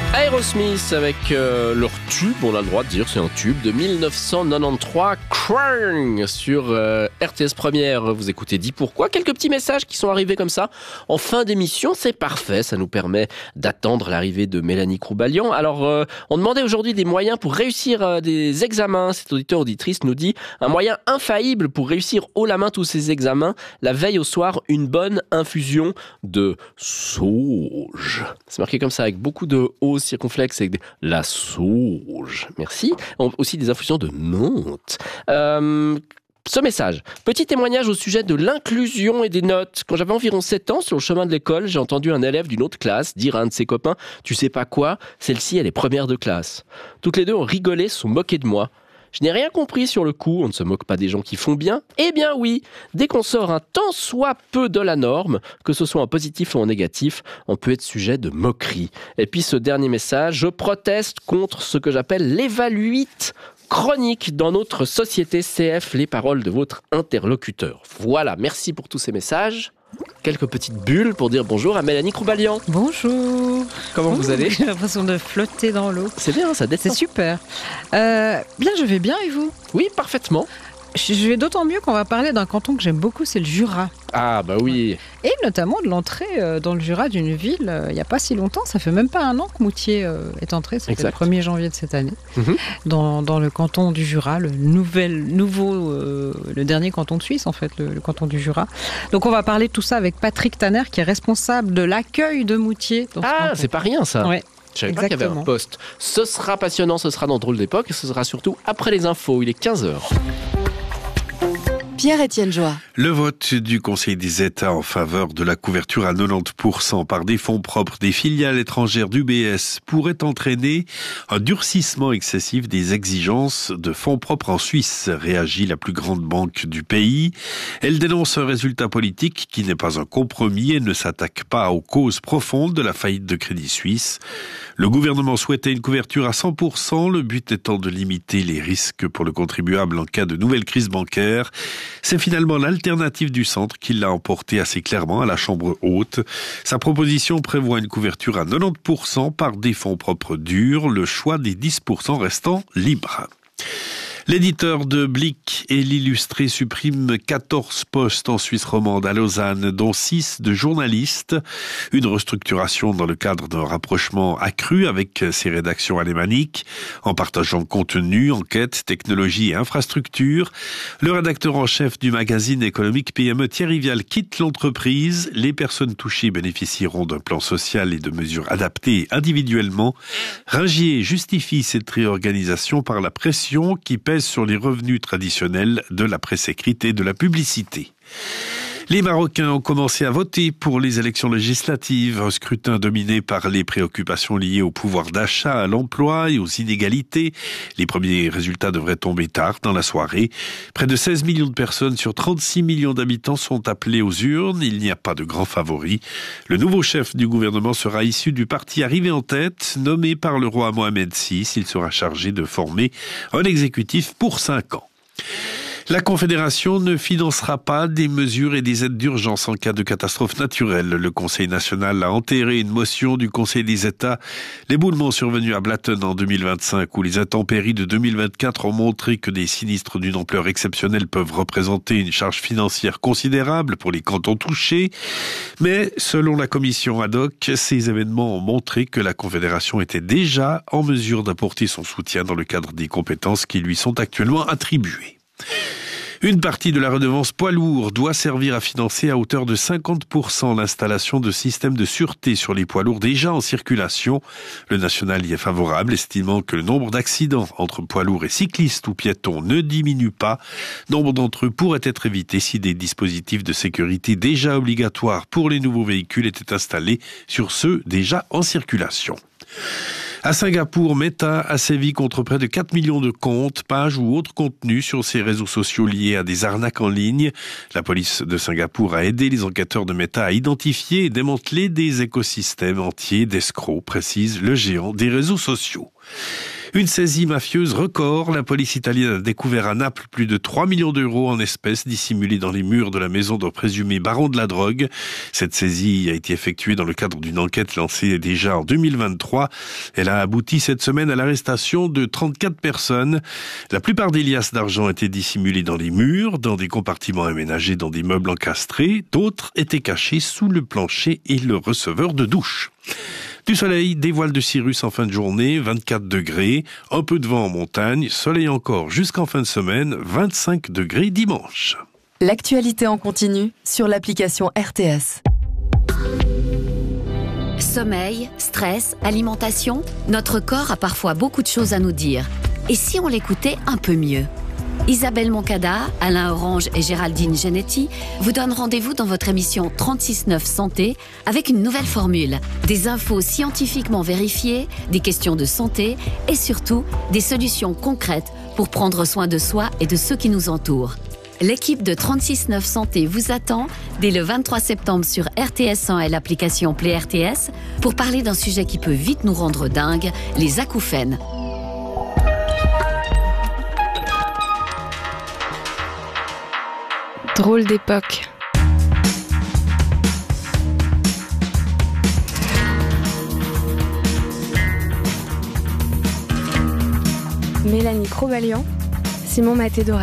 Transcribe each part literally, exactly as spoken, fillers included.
Aerosmith avec euh, leur tube, on a le droit de dire c'est un tube de mille neuf cent quatre-vingt-treize, Crying sur euh, R T S Première. Vous écoutez Dis Pourquoi. Quelques petits messages qui sont arrivés comme ça en fin d'émission, c'est parfait, ça nous permet d'attendre l'arrivée de Mélanie Croubalian. Alors euh, on demandait aujourd'hui des moyens pour réussir euh, des examens. Cette auditeur auditrice nous dit un moyen infaillible pour réussir haut la main tous ces examens, la veille au soir, une bonne infusion de sauge. C'est marqué comme ça avec beaucoup de O circonflexe avec des... la sauge. Merci. On... Aussi des infusions de menthe. Euh... Ce message, petit témoignage au sujet de l'inclusion et des notes. Quand j'avais environ sept ans, sur le chemin de l'école, j'ai entendu un élève d'une autre classe dire à un de ses copains « Tu sais pas quoi, celle-ci, elle est première de classe. » Toutes les deux ont rigolé, se sont moqués de moi. Je n'ai rien compris sur le coup, on ne se moque pas des gens qui font bien. Eh bien oui, dès qu'on sort un tant soit peu de la norme, que ce soit en positif ou en négatif, on peut être sujet de moquerie. Et puis ce dernier message, je proteste contre ce que j'appelle l'évaluite chronique dans notre société. C F, les paroles de votre interlocuteur. Voilà, merci pour tous ces messages. Quelques petites bulles pour dire bonjour à Mélanie Croubalian. Bonjour. Comment vous allez ? J'ai l'impression de flotter dans l'eau. C'est bien, ça détend. C'est super. Euh, bien, je vais bien et vous ? Oui, parfaitement. Je vais d'autant mieux qu'on va parler d'un canton que j'aime beaucoup, c'est le Jura. Ah bah oui. Et notamment de l'entrée dans le Jura d'une ville il n'y a pas si longtemps, ça fait même pas un an que Moutier est entré, c'était le premier janvier de cette année, mm-hmm. dans, dans le canton du Jura, le nouvel, nouveau, euh, le dernier canton de Suisse en fait, le, le canton du Jura. Donc on va parler de tout ça avec Patrick Tanner qui est responsable de l'accueil de Moutier. Dans ah, c'est pas rien ça. Ouais. Je savais pas qu'il y avait un poste. Ce sera passionnant, ce sera dans Drôle d'époque et ce sera surtout après les infos, il est quinze heures. Pierre-Étienne Joie. Le vote du Conseil des États en faveur de la couverture à quatre-vingt-dix pour cent par des fonds propres des filiales étrangères d'U B S pourrait entraîner un durcissement excessif des exigences de fonds propres en Suisse, réagit la plus grande banque du pays. Elle dénonce un résultat politique qui n'est pas un compromis et ne s'attaque pas aux causes profondes de la faillite de Crédit Suisse. Le gouvernement souhaitait une couverture à cent pour cent, le but étant de limiter les risques pour le contribuable en cas de nouvelle crise bancaire. C'est finalement l'alternative du centre qui l'a emporté assez clairement à la Chambre haute. Sa proposition prévoit une couverture à quatre-vingt-dix pour cent par des fonds propres durs, le choix des dix pour cent restants libre. L'éditeur de Blick et l'Illustré supprime quatorze postes en Suisse romande à Lausanne, dont six de journalistes. Une restructuration dans le cadre d'un rapprochement accru avec ses rédactions alémaniques, en partageant contenu, enquête, technologie et infrastructure. Le rédacteur en chef du magazine économique P M E Thierry Vial quitte l'entreprise. Les personnes touchées bénéficieront d'un plan social et de mesures adaptées individuellement. Ringier justifie cette réorganisation par la pression qui pèse sur les revenus traditionnels de la presse écrite et de la publicité. Les Marocains ont commencé à voter pour les élections législatives, un scrutin dominé par les préoccupations liées au pouvoir d'achat, à l'emploi et aux inégalités. Les premiers résultats devraient tomber tard dans la soirée. Près de seize millions de personnes sur trente-six millions d'habitants sont appelés aux urnes. Il n'y a pas de grand favori. Le nouveau chef du gouvernement sera issu du parti arrivé en tête, nommé par le roi Mohamed six. Il sera chargé de former un exécutif pour cinq ans. La Confédération ne financera pas des mesures et des aides d'urgence en cas de catastrophe naturelle. Le Conseil national a enterré une motion du Conseil des États. L'éboulement survenu à Blatten en deux mille vingt-cinq ou les intempéries de deux mille vingt-quatre ont montré que des sinistres d'une ampleur exceptionnelle peuvent représenter une charge financière considérable pour les cantons touchés. Mais selon la commission ad hoc, ces événements ont montré que la Confédération était déjà en mesure d'apporter son soutien dans le cadre des compétences qui lui sont actuellement attribuées. Une partie de la redevance poids lourd doit servir à financer à hauteur de cinquante pour cent l'installation de systèmes de sûreté sur les poids lourds déjà en circulation. Le national y est favorable, estimant que le nombre d'accidents entre poids lourds et cyclistes ou piétons ne diminue pas. Nombre d'entre eux pourraient être évités si des dispositifs de sécurité déjà obligatoires pour les nouveaux véhicules étaient installés sur ceux déjà en circulation. À Singapour, Meta a sévi contre près de quatre millions de comptes, pages ou autres contenus sur ses réseaux sociaux liés à des arnaques en ligne. La police de Singapour a aidé les enquêteurs de Meta à identifier et démanteler des écosystèmes entiers d'escrocs, précise le géant des réseaux sociaux. Une saisie mafieuse record. La police italienne a découvert à Naples plus de trois millions d'euros en espèces dissimulés dans les murs de la maison d'un présumé baron de la drogue. Cette saisie a été effectuée dans le cadre d'une enquête lancée déjà en deux mille vingt-trois. Elle a abouti cette semaine à l'arrestation de trente-quatre personnes. La plupart des liasses d'argent étaient dissimulées dans les murs, dans des compartiments aménagés dans des meubles encastrés. D'autres étaient cachés sous le plancher et le receveur de douche. Du soleil, des voiles de cirrus en fin de journée, vingt-quatre degrés, un peu de vent en montagne, soleil encore jusqu'en fin de semaine, vingt-cinq degrés dimanche. L'actualité en continu sur l'application R T S. Sommeil, stress, alimentation, notre corps a parfois beaucoup de choses à nous dire. Et si on l'écoutait un peu mieux ? Isabelle Moncada, Alain Orange et Géraldine Genetti vous donnent rendez-vous dans votre émission trente-six neuf Santé avec une nouvelle formule. Des infos scientifiquement vérifiées, des questions de santé et surtout des solutions concrètes pour prendre soin de soi et de ceux qui nous entourent. L'équipe de trente-six neuf Santé vous attend dès le vingt-trois septembre sur R T S un et l'application Play R T S pour parler d'un sujet qui peut vite nous rendre dingues, les acouphènes. Drôle d'époque. Mélanie Crobalian, Simon Maté-Doré.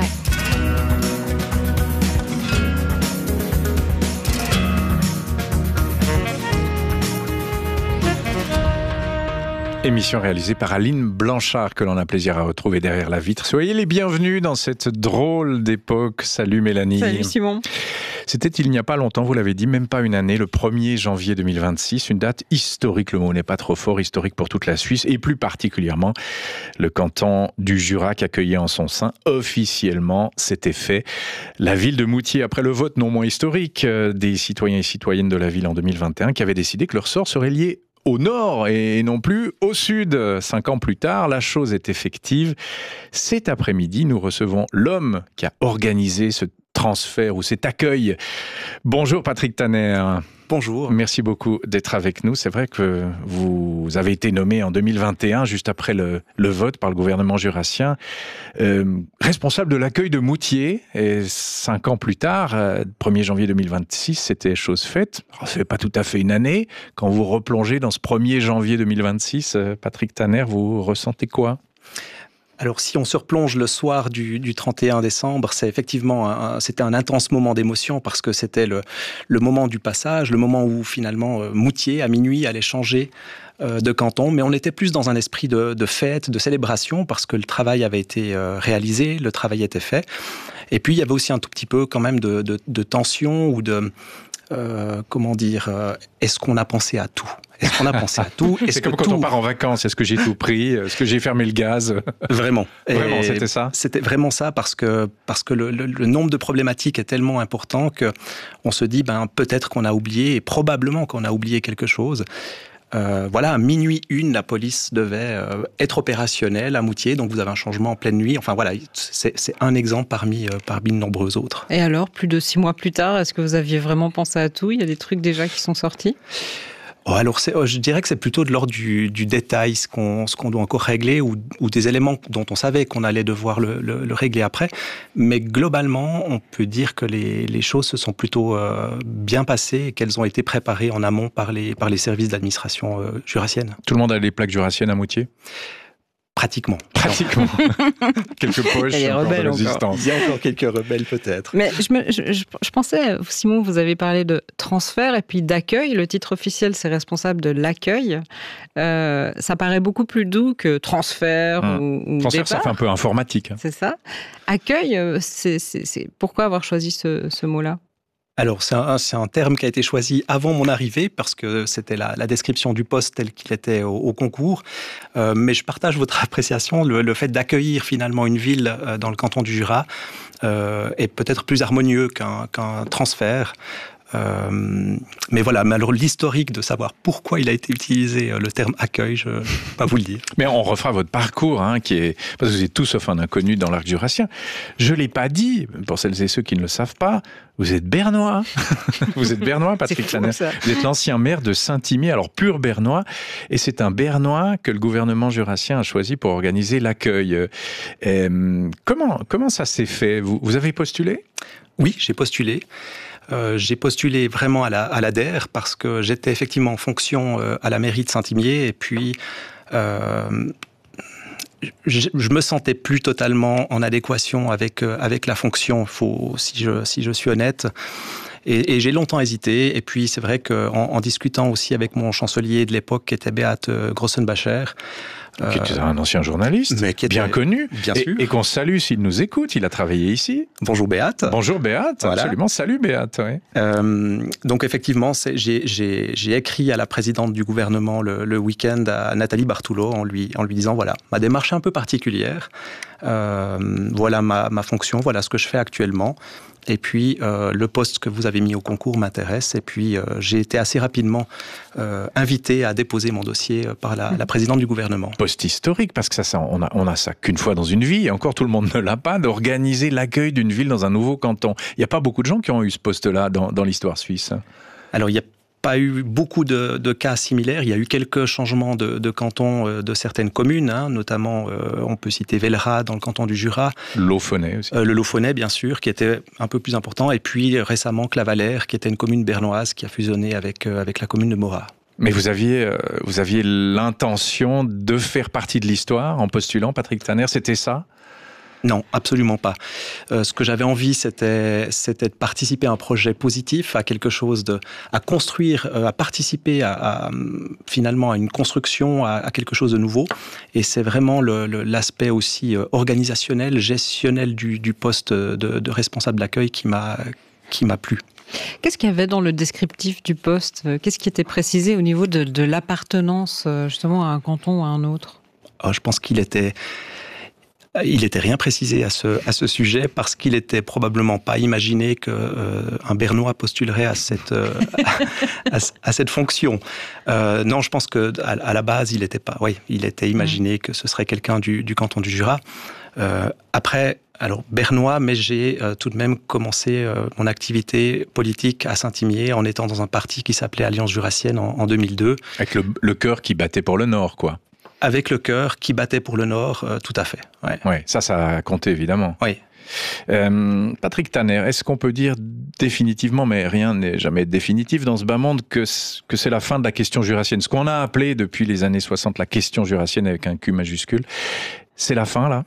Émission réalisée par Aline Blanchard que l'on a plaisir à retrouver derrière la vitre. Soyez les bienvenus dans cette drôle d'époque. Salut Mélanie. Salut Simon. C'était il n'y a pas longtemps, vous l'avez dit, même pas une année, le premier janvier deux mille vingt-six, une date historique, le mot n'est pas trop fort, historique pour toute la Suisse et plus particulièrement le canton du Jura qui accueillait en son sein officiellement, c'était fait, la ville de Moutier après le vote non moins historique des citoyens et citoyennes de la ville en deux mille vingt et un qui avaient décidé que leur sort serait lié au nord et non plus au sud. Cinq ans plus tard, la chose est effective. Cet après-midi, nous recevons l'homme qui a organisé ce transfert ou cet accueil. Bonjour Patrick Tanner. Bonjour. Merci beaucoup d'être avec nous. C'est vrai que vous avez été nommé en deux mille vingt et un, juste après le, le vote par le gouvernement jurassien, euh, responsable de l'accueil de Moutier. Et cinq ans plus tard, euh, premier janvier deux mille vingt-six, c'était chose faite. Alors, ça fait pas tout à fait une année. Quand vous replongez dans ce premier janvier deux mille vingt-six, euh, Patrick Tanner, vous ressentez quoi ? Alors, si on se replonge le soir du, du trente et un décembre, c'est effectivement un, c'était un intense moment d'émotion parce que c'était le, le moment du passage, le moment où finalement euh, Moutier, à minuit, allait changer euh, de canton. Mais on était plus dans un esprit de, de fête, de célébration parce que le travail avait été euh, réalisé, le travail était fait. Et puis, il y avait aussi un tout petit peu quand même de, de, de tension ou de... Euh, comment dire, euh, est-ce qu'on a pensé à tout ? Est-ce qu'on a pensé à tout ? Est-ce C'est comme que quand tout... on part en vacances, est-ce que j'ai tout pris ? Est-ce que j'ai fermé le gaz ? Vraiment. Vraiment, Et c'était ça ? C'était vraiment ça parce que, parce que le, le, le nombre de problématiques est tellement important qu'on se dit ben, peut-être qu'on a oublié, et probablement qu'on a oublié quelque chose. Euh, voilà, à minuit une, la police devait euh, être opérationnelle à Moutier, donc vous avez un changement en pleine nuit. Enfin voilà, c'est, c'est un exemple parmi, euh, parmi de nombreux autres. Et alors, plus de six mois plus tard, est-ce que vous aviez vraiment pensé à tout ? Il y a des trucs déjà qui sont sortis ? Oh, alors, c'est, oh, je dirais que c'est plutôt de l'ordre du, du détail, ce qu'on, ce qu'on doit encore régler, ou, ou des éléments dont on savait qu'on allait devoir le, le, le régler après. Mais globalement, on peut dire que les, les choses se sont plutôt euh, bien passées et qu'elles ont été préparées en amont par les, par les services d'administration euh, jurassienne. Tout le monde a les plaques jurassiennes à Moutier ? Pratiquement. Pratiquement. Quelques poches Il y a encore de rebelles résistance. encore. Il y a encore quelques rebelles peut-être. Mais je, me, je, je, je pensais, Simon, vous avez parlé de transfert et puis d'accueil. Le titre officiel, c'est responsable de l'accueil. Euh, ça paraît beaucoup plus doux que transfert mmh. ou, ou transfert, départ. Ça fait un peu informatique. C'est ça. Accueil, c'est, c'est, c'est... pourquoi avoir choisi ce, ce mot-là ? Alors, c'est un, c'est un terme qui a été choisi avant mon arrivée, parce que c'était la, la description du poste tel qu'il était au, au concours. Euh, mais je partage votre appréciation. Le, le fait d'accueillir finalement une ville euh, dans le canton du Jura euh, est peut-être plus harmonieux qu'un, qu'un transfert. Euh, mais voilà, mais alors l'historique de savoir pourquoi il a été utilisé le terme accueil, je ne peux pas vous le dire. Mais on refera votre parcours, hein, qui est parce que vous êtes tout sauf un inconnu dans l'arc jurassien. Je l'ai pas dit, pour celles et ceux qui ne le savent pas, vous êtes bernois. Vous êtes bernois, Patrick Tanner. Vous êtes l'ancien maire de Saint-Imier, alors pur bernois, et c'est un bernois que le gouvernement jurassien a choisi pour organiser l'accueil. Euh, comment comment ça s'est fait? Vous, vous avez postulé? Oui, j'ai postulé. Euh, j'ai postulé vraiment à la, à l'A D E R parce que j'étais effectivement en fonction euh, à la mairie de Saint-Imier et puis euh, je, je me sentais plus totalement en adéquation avec, euh, avec la fonction, faut, si, je, si je suis honnête. Et, et j'ai longtemps hésité. Et puis c'est vrai qu'en en discutant aussi avec mon chancelier de l'époque qui était Beat Grossenbacher, Euh, qui était un ancien journaliste, mais qui était, bien connu, bien et, sûr. et qu'on salue s'il nous écoute. Il a travaillé ici. Bonjour Beat. Bonjour Beat, voilà. Absolument. Salut Beat. Ouais. Euh, donc effectivement, c'est, j'ai, j'ai, j'ai écrit à la présidente du gouvernement le, le week-end à Nathalie Bartoulot en lui, en lui disant voilà, ma démarche est un peu particulière, euh, voilà ma, ma fonction, voilà ce que je fais actuellement. Et puis, euh, le poste que vous avez mis au concours m'intéresse. Et puis, euh, j'ai été assez rapidement euh, invité à déposer mon dossier par la, la présidente du gouvernement. Poste historique, parce que ça, ça on, a, on a ça qu'une fois dans une vie, et encore tout le monde ne l'a pas, d'organiser l'accueil d'une ville dans un nouveau canton. Il n'y a pas beaucoup de gens qui ont eu ce poste-là dans, dans l'histoire suisse. Alors, il y a pas eu beaucoup de, de cas similaires. Il y a eu quelques changements de, de canton euh, de certaines communes, hein, notamment euh, on peut citer Vellerat dans le canton du Jura. Laufenay aussi. Euh, le Laufenay, bien sûr, qui était un peu plus important. Et puis récemment Clavaleyres, qui était une commune bernoise qui a fusionné avec, euh, avec la commune de Morat. Mais vous aviez, euh, vous aviez l'intention de faire partie de l'histoire en postulant, Patrick Tanner, c'était ça ? Non, absolument pas. Euh, ce que j'avais envie, c'était, c'était de participer à un projet positif, à quelque chose de, à construire, euh, à participer à, à finalement à une construction, à, à quelque chose de nouveau. Et c'est vraiment le, le, l'aspect aussi euh, organisationnel, gestionnel du, du poste de, de responsable d'accueil qui m'a, qui m'a plu. Qu'est-ce qu'il y avait dans le descriptif du poste ? Qu'est-ce qui était précisé au niveau de, de l'appartenance justement à un canton ou à un autre ? Oh, je pense qu'il était... Il n'était rien précisé à ce, à ce sujet parce qu'il n'était probablement pas imaginé qu'un euh, Bernois postulerait à cette, euh, à, à cette fonction. Euh, non, je pense qu'à à la base, il était pas. Oui, il était imaginé que ce serait quelqu'un du, du canton du Jura. Euh, après, alors Bernois, mais j'ai euh, tout de même commencé euh, mon activité politique à Saint-Imier en étant dans un parti qui s'appelait Alliance Jurassienne en, en deux mille deux. Avec le, le cœur qui battait pour le Nord, quoi. Avec le cœur qui battait pour le Nord, euh, tout à fait. Ouais. ouais, ça, ça a compté, évidemment. Oui. Euh, Patrick Tanner, est-ce qu'on peut dire définitivement, mais rien n'est jamais définitif dans ce bas monde, que, que c'est la fin de la question jurassienne? Ce qu'on a appelé depuis les années soixante la question jurassienne avec un Q majuscule, c'est la fin, là?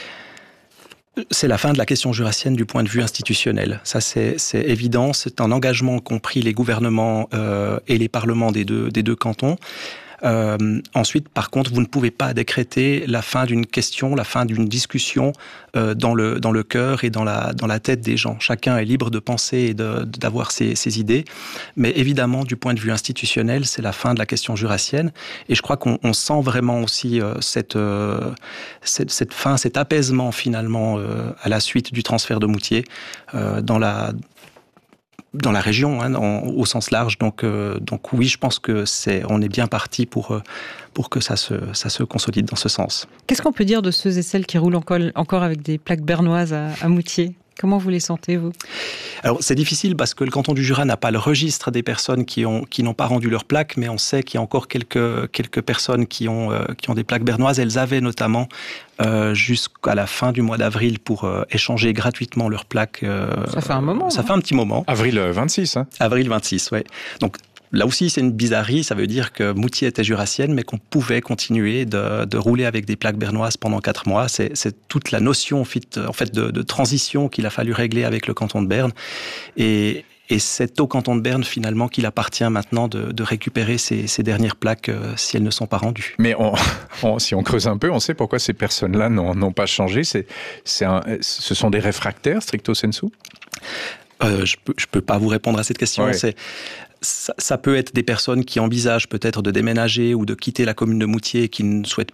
C'est la fin de la question jurassienne du point de vue institutionnel. Ça, c'est, c'est évident. C'est un engagement qu'ont pris les gouvernements euh, et les parlements des deux, des deux cantons. Euh, ensuite, par contre, vous ne pouvez pas décréter la fin d'une question, la fin d'une discussion euh, dans le dans le cœur et dans la dans la tête des gens. Chacun est libre de penser et de, d'avoir ses, ses idées, mais évidemment, du point de vue institutionnel, c'est la fin de la question jurassienne. Et je crois qu'on on sent vraiment aussi euh, cette, euh, cette cette fin, cet apaisement finalement euh, à la suite du transfert de Moutier euh, dans la dans la région, hein, en, au sens large. Donc, euh, donc oui, je pense que c'est, on est bien parti pour pour que ça se ça se consolide dans ce sens. Qu'est-ce qu'on peut dire de ceux et celles qui roulent encore encore avec des plaques bernoises à, à Moutier ? Comment vous les sentez, vous ? Alors, c'est difficile parce que le canton du Jura n'a pas le registre des personnes qui ont qui n'ont pas rendu leur plaque, mais on sait qu'il y a encore quelques quelques personnes qui ont euh, qui ont des plaques bernoises. Elles avaient notamment euh, jusqu'à la fin du mois d'avril pour euh, échanger gratuitement leurs plaques. Euh, ça fait un moment. Ça hein. fait un petit moment. Avril vingt-six, hein. Avril vingt-six, ouais. Donc là aussi, c'est une bizarrerie. Ça veut dire que Moutier était jurassienne, mais qu'on pouvait continuer de, de rouler avec des plaques bernoises pendant quatre mois. C'est, c'est toute la notion en fait, de, de transition qu'il a fallu régler avec le canton de Berne. Et, et c'est au canton de Berne, finalement, qu'il appartient maintenant de, de récupérer ces, ces dernières plaques euh, si elles ne sont pas rendues. Mais on, on, si on creuse un peu, on sait pourquoi ces personnes-là n'ont, n'ont pas changé. C'est, c'est un, ce sont des réfractaires, stricto sensu ? Euh, je peux, je peux pas vous répondre à cette question. Ouais. C'est, ça, ça peut être des personnes qui envisagent peut-être de déménager ou de quitter la commune de Moutier et qui ne souhaitent